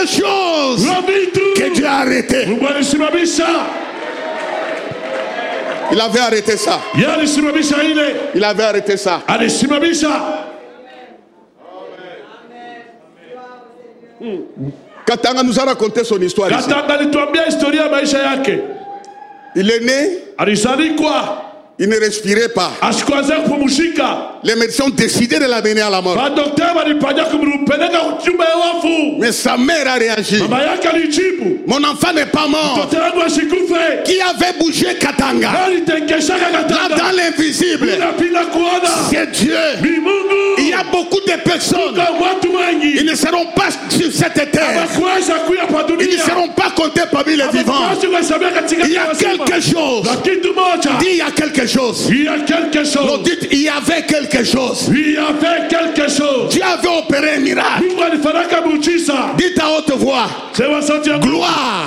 quelque chose que Dieu a arrêté. Il avait arrêté ça. Il avait arrêté ça. Katanga nous a raconté son histoire ici. Il est né. Il ne respirait pas. Les médecins ont décidé de l'amener à la mort. Mais sa mère a réagi. Mon enfant n'est pas mort. Qui avait bougé Katanga? Là dans l'invisible, c'est Dieu. Il y a beaucoup de personnes. Ils ne seront pas sur cette terre. Ils ne seront pas comptés parmi les vivants. Il y a quelque chose. Dis il y a quelque chose. Il y a quelque chose. Non, dites il y avait quelque chose. Il y avait quelque chose. Dieu avait opéré un miracle. Dites à haute voix. Gloire,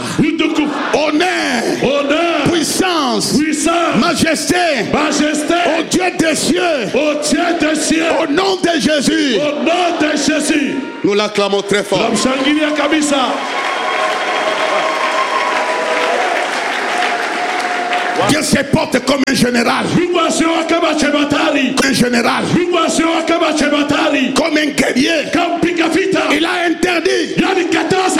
honneur, puissance, majesté, au Dieu des cieux, au nom de Jésus. Nous l'acclamons très fort. Dieu se porte comme un général. Un général. Comme un guerrier. Il a interdit